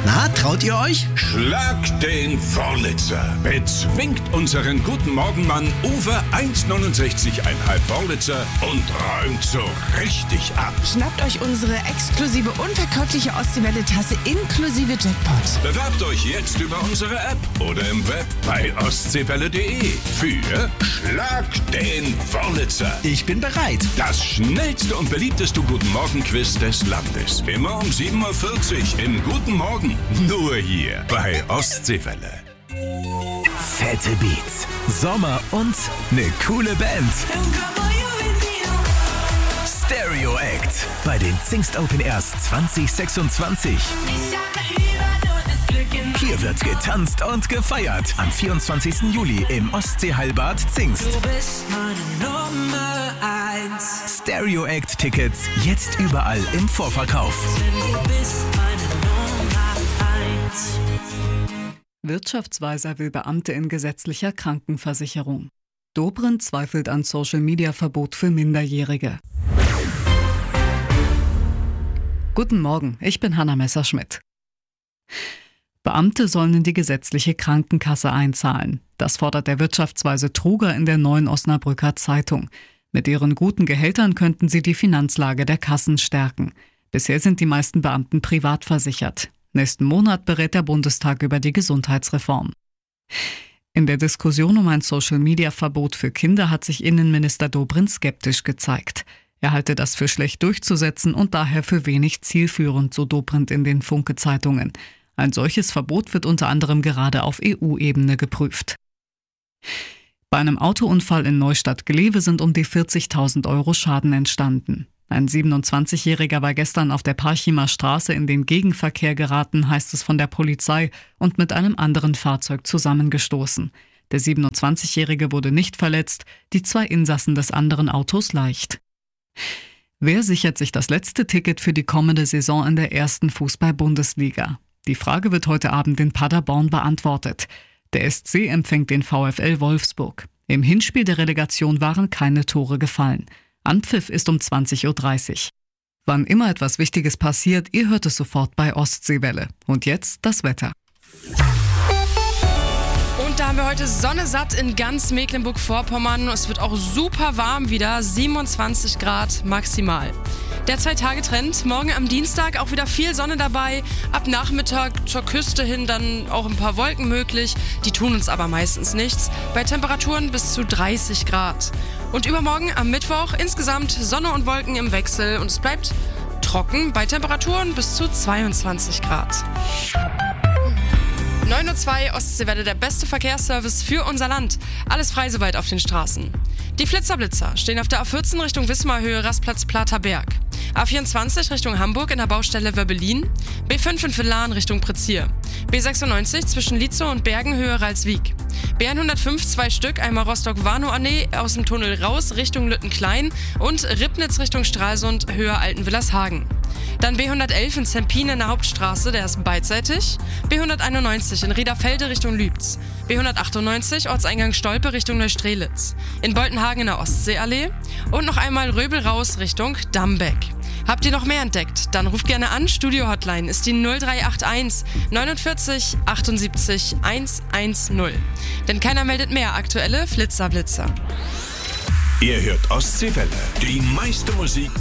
Na, traut ihr euch? Schlagt den Wurlitzer. Bezwingt unseren guten Morgenmann Uwe 1,69,5 Wurlitzer und räumt so richtig ab. Schnappt euch unsere exklusive unverkäufliche Ostseewelle-Tasse inklusive Jackpot. Bewerbt euch jetzt über unsere App oder im Web bei ostseewelle.de für Schlagt den Wurlitzer. Ich bin bereit. Das schnellste und beliebteste Guten Morgen-Quiz des Landes. Immer um 7:40 Uhr im Guten Morgen. Nur hier bei Ostseewelle. Fette Beats, Sommer und eine coole Band. Stereo Act bei den Zingst Open Airs 2026. Hier wird getanzt und gefeiert. Am 24. Juli im Ostseeheilbad Zingst. Du bist meine Nummer 1. Stereo Act Tickets jetzt überall im Vorverkauf. Du bist meine Nummer 1. Wirtschaftsweiser will Beamte in gesetzlicher Krankenversicherung. Dobrindt zweifelt an Social-Media-Verbot für Minderjährige. Guten Morgen, ich bin Hanna Messerschmidt. Beamte sollen in die gesetzliche Krankenkasse einzahlen. Das fordert der Wirtschaftsweise Truger in der Neuen Osnabrücker Zeitung. Mit ihren guten Gehältern könnten sie die Finanzlage der Kassen stärken. Bisher sind die meisten Beamten privat versichert. Nächsten Monat berät der Bundestag über die Gesundheitsreform. In der Diskussion um ein Social-Media-Verbot für Kinder hat sich Innenminister Dobrindt skeptisch gezeigt. Er halte das für schlecht durchzusetzen und daher für wenig zielführend, so Dobrindt in den Funke-Zeitungen. Ein solches Verbot wird unter anderem gerade auf EU-Ebene geprüft. Bei einem Autounfall in Neustadt-Glewe sind um die 40.000 € Schaden entstanden. Ein 27-Jähriger war gestern auf der Parchimer Straße in den Gegenverkehr geraten, heißt es von der Polizei, und mit einem anderen Fahrzeug zusammengestoßen. Der 27-Jährige wurde nicht verletzt, die 2 Insassen des anderen Autos leicht. Wer sichert sich das letzte Ticket für die kommende Saison in der 1. Fußball-Bundesliga? Die Frage wird heute Abend in Paderborn beantwortet. Der SC empfängt den VfL Wolfsburg. Im Hinspiel der Relegation waren keine Tore gefallen. Anpfiff ist um 20:30 Uhr. Wann immer etwas Wichtiges passiert, ihr hört es sofort bei Ostseewelle. Und jetzt das Wetter. Und da haben wir heute Sonne satt in ganz Mecklenburg-Vorpommern. Es wird auch super warm wieder, 27 Grad maximal. Der 2-Tage-Trend, morgen am Dienstag auch wieder viel Sonne dabei. Ab Nachmittag zur Küste hin dann auch ein paar Wolken möglich. Die tun uns aber meistens nichts. Bei Temperaturen bis zu 30 Grad. Und übermorgen am Mittwoch insgesamt Sonne und Wolken im Wechsel. Und es bleibt trocken bei Temperaturen bis zu 22 Grad. 9:02 Uhr Ostseewelle, der beste Verkehrsservice für unser Land. Alles frei soweit auf den Straßen. Die Flitzer-Blitzer stehen auf der A14 Richtung Wismarhöhe, Rastplatz Platerberg. A24 Richtung Hamburg in der Baustelle Wöbbelin. B5 in Villan Richtung Prezier. B96 zwischen Lietzow und Bergenhöhe Ralswiek. B105 2 Stück, einmal Rostock-Warnow-Allee aus dem Tunnel raus Richtung Lüttenklein und Ribnitz Richtung Stralsund, Höhe Altenwillershagen. Dann B111 in Zempin in der Hauptstraße, der ist beidseitig. B191 in Riederfelde Richtung Lübz. B198 Ortseingang Stolpe Richtung Neustrelitz. In Boltenhagen in der Ostseeallee. Und noch einmal Röbel raus Richtung Dambeck. Habt ihr noch mehr entdeckt? Dann ruft gerne an. Studio-Hotline ist die 0381 49 78 110. Denn keiner meldet mehr aktuelle Flitzer-Blitzer. Ihr hört Ostseewelle. Die meiste Musik